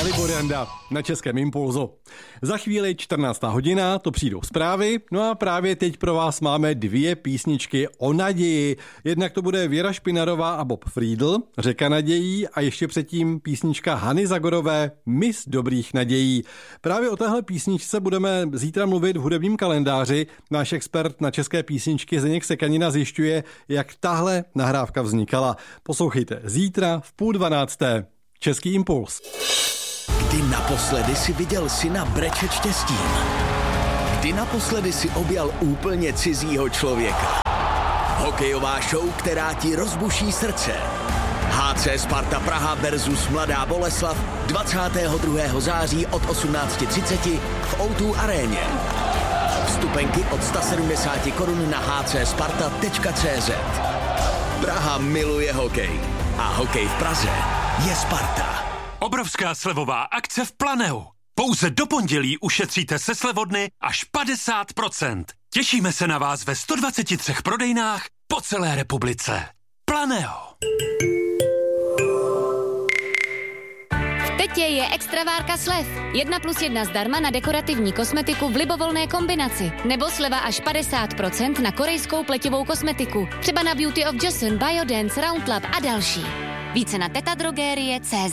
Libor Janda na Českém Impulzu. Za chvíli 14. hodina, to přijdou zprávy, no a právě teď pro vás máme 2 písničky o naději. Jednak to bude Věra Špinarová a Bob Friedl, Řeka nadějí, a ještě předtím písnička Hany Zagorové, Mis dobrých nadějí. Právě o téhle písničce budeme zítra mluvit v hudebním kalendáři. Náš expert na české písničky Zdeněk Sekanina zjišťuje, jak tahle nahrávka vznikala. Poslouchejte zítra v 11:30. Český Impuls. Kdy naposledy si viděl syna brečet štěstím? Kdy naposledy si objal úplně cizího člověka? Hokejová show, která ti rozbuší srdce. HC Sparta Praha versus Mladá Boleslav 22. září od 18:30 v O2 aréně. Vstupenky od 170 korun na hcsparta.cz. Praha miluje hokej a hokej v Praze je Sparta. Obrovská slevová akce v Planeu. Pouze do pondělí ušetříte se slevodny až 50%. Těšíme se na vás ve 123 prodejnách po celé republice. Planeu. V Tetě je extravárka slev. 1+1 zdarma na dekorativní kosmetiku v libovolné kombinaci. Nebo sleva až 50% na korejskou pleťovou kosmetiku. Třeba na Beauty of Joseon, Biodance, Roundlab a další. Více na tetadrogerie.cz.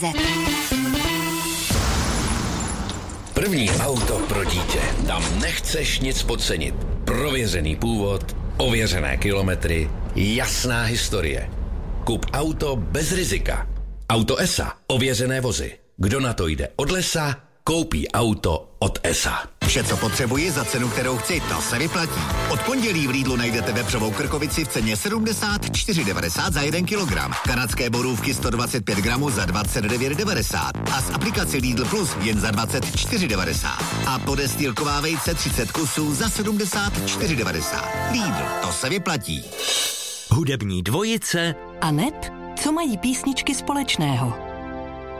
První auto pro dítě. Tam nechceš nic podcenit. Prověřený původ, ověřené kilometry, jasná historie. Kup auto bez rizika. Auto ESA. Ověřené vozy. Kdo na to jde od lesa, koupí auto od ESA. Vše, co potřebuji za cenu, kterou chci, to se vyplatí. Od pondělí v Lidlu najdete vepřovou krkovici v ceně 74,90 za 1 kilogram. Kanadské borůvky 125 gramů za 29,90 a z aplikaci Lidl Plus jen za 24,90. A podestýlková vejce 30 kusů za 74,90. Lidl, to se vyplatí. Hudební dvojice a net, co mají písničky společného.